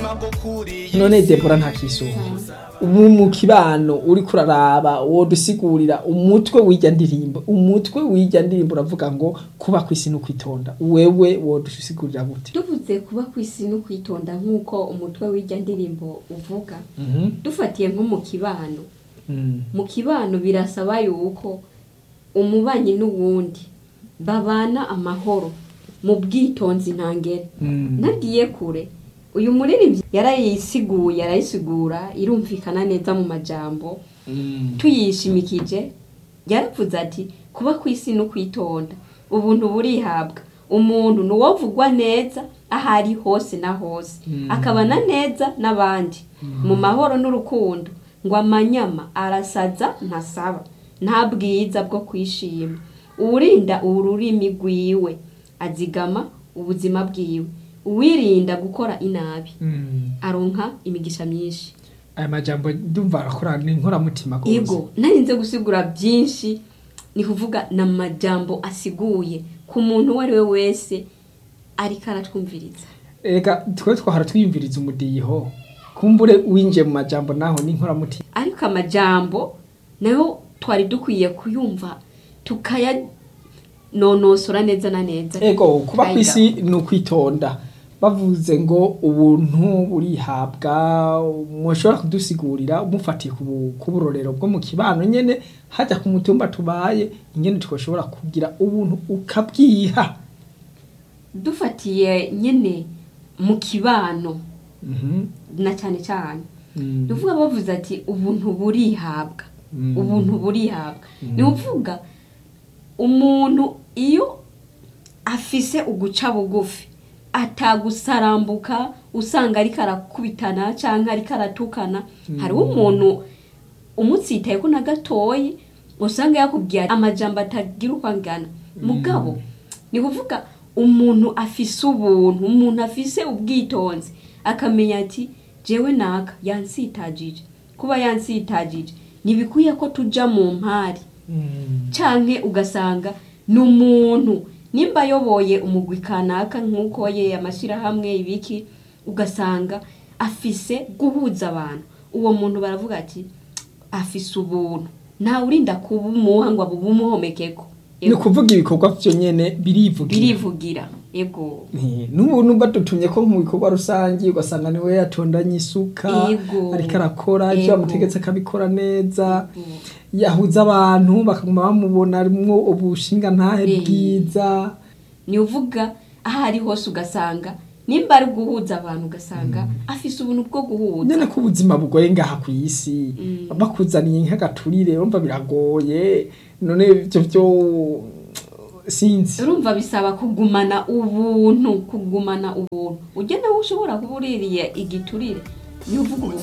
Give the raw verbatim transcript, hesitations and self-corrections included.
none Debora nta kisuba ubu mu kibano uri kuraraba wodusigurira umutwe w'ijya ndirimbo umutwe w'ijya ndirimbo uravuga ngo kuba kwisi no kwitonda wewe wodusigurira gute? Tuvuze kuba kwisi no kwitonda nkuko umutwe w'ijya ndirimbo uvuga, mm -hmm. dufatiye nko mu kibano mm. mu kibano birasaba yuko umubanyi n'uwundi babana amahoro mu bwitonzi ntangere. mm. Nagiye kure uyu muririmbyi yarayisiguye yarayisigura irumvikana neza mu majambo. mm. Tuyishimikije yaravuze ati kuba kwisi no kwitonda ubuntu burihabwa umuntu nuwovugwa neza ahari hose na hose, mm. akabana neza n'abandi mm. mu mahoro n'urukundo, ngo amanyama arasaza ntasaba nta bwiza bwo kwishima, urinda ururimi rwiwe azigama ubuzima bwiwe, uwirinda gukora inabi mm. aronka imigisha myinshi. Aya majambo ndumva arakora n'inkora mutima gose. Yego narinze gusigura byinshi, ni kuvuga na majambo asiguye ku muntu wari we wese ariko aratwumviriza. Ega twe twahara twiyumviriza umudiho kumbure winje mu majambo naho n'inkora mutima, ariko amajambo nayo twari dukwiye kuyumva tukaya nonosora neza na neza. Ego kuba kwisi no kwitonda bavuze ngo ubuntu burihabwa, mwoshobora kudusigurira umufatiye ku burorero bwo mu kibano nyene hajya ku mutumba tubaye ingene twoshobora kugira ubuntu ukabwiha? Dufatiye nyene mu kibano mm -hmm. na cyane cyane mm. duvuga bavuze ati ubuntu burihabwa mm. ubuntu burihabwa mm. ni uvuga umuntu iyo afise uguca bugufi atagusarambuka usanga ari karakubitana canke ari karatukana. mm. Hari umuntu umutsitaye ko nagatoyi usanga yakubwiye amajambo atagira ukwangana mm. mugabo ni kuvuga umuntu afise ubuntu, umuntu afise ubwitonzi akamenya ati jewe naka yansitagije, kuba yansitagije nibikuye ko tuja mu mpari mm. canke ugasanga n'umuntu nimba yoboye umugwi kanaka nkuko ye amashira hamwe ibiki ugasanga afise guhuza abantu, uwo muntu baravuga ati afise ubuntu nta urinda kubumuha ngo abumuhomekeko. Ni kuvuga ibikorwa byo nyene birivugira birivugira. Yego n'ubuntu badutumye ko mu bikorwa rusangi ugasanga niwe yatondanye isuka ariko arakora ivyo amutegetse akabikora neza. Ego. Yahuza abantu bakaguma bamubona arimwo ubushinga ntahe bwiza. Ni uvuga ahari hose ugasanga nimba ari guhuza abantu ugasanga mm. afise ubuntu bwo guhuza. Nyene ko ubuzima bugoye ngaha ku isi mm. bakuzaniye nk'agaturire urumva biragoye, none byo byo sinzi urumva bisaba kugumana ubuntu kugumana ubuntu ugena ushobora kubuririye igiturire ni uvuga